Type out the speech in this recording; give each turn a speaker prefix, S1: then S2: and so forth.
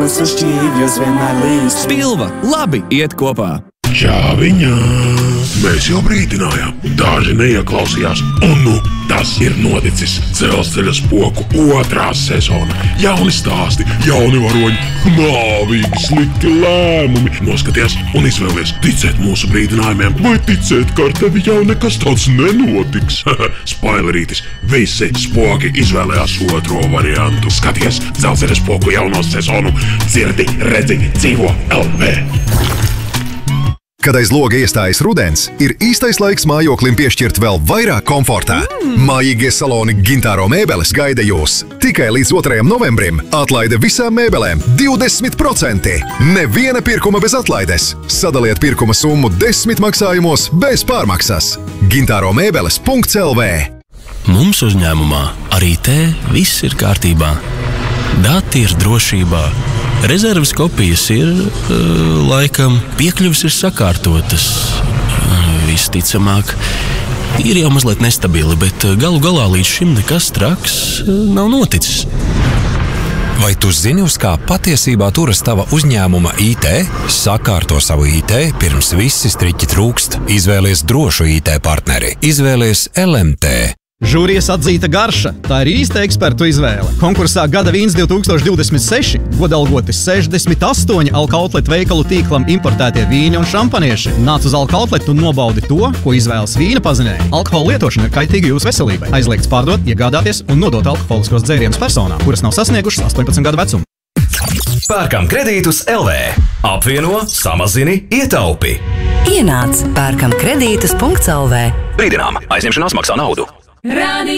S1: mūsu šķīvjos vienmēr līst.
S2: Spilva labi iet kopā.
S3: Čāviņā! Mēs jau brīdinājām, daži neieklausījās, un nu tas ir noticis. Dzelzceļa spoku 2. sezona. Jauni stāsti, jauni varoņi, nāvīgi slikti lēmumi. Noskaties un izvēlies ticēt mūsu brīdinājumiem, vai ticēt, ka ar tevi jau nekas tāds nenotiks. Spoilerītis, visi spoki izvēlējās 2. variantu. Skaties Dzelzceļa spoku jauno sezonu. Dzirdi, redzi, dzīvo LV.
S4: Kad aiz loga iestājas rudens, ir īstais laiks mājoklim piešķirt vēl vairāk komfortā. Mājīgie saloni Gintāro mēbeles gaida jūs. Tikai līdz 2. novembrim atlaide visām mēbelēm 20%. Neviena pirkuma bez atlaides. Sadaliet pirkuma summu 10 maksājumos bez pārmaksas. GintāroMēbeles.lv.
S5: Mums uzņēmumā arī te viss ir kārtībā. Dati ir drošībā. Rezerves kopijas ir, laikam, piekļuvis ir sakārtotas. Visticamāk, ir jau mazliet nestabili, bet galu galā līdz šim nekas traks nav noticis.
S6: Vai tu zini, uz kā patiesībā turas tava uzņēmuma IT? Sakārto savu IT, pirms visi striķi trūkst. Izvēlies drošu IT partneri. Izvēlies LMT.
S7: Žūrijas atzīta garša – tā ir īsta ekspertu izvēle. Konkursā Gada vīns 2026 godalgoti 68 Alka-Outlet veikalu tīklam importētie vīni un šampanieši. Nāc uz Alka-Outlet un nobaudi to, ko izvēlas vīna pazinēji. Alkohola lietošana ir kaitīga jūsu veselībai. Aizliegts pārdot, iegādāties un nodot alkoholiskos dzērienus personām, kuras nav sasniegušas 18 gadu vecumu.
S8: Pērkam kredītus LV. Apvieno, samazini, ietaupi.
S9: Ienāc pērkamkredītus.lv.
S8: Brīdinām, aizņemšanās maksā naudu.